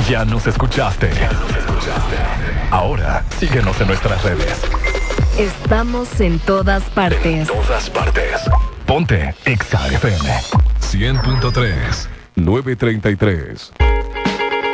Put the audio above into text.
Ya nos escuchaste. Ahora, síguenos en nuestras redes. Estamos en todas partes. Ponte Exa FM 100.3 933.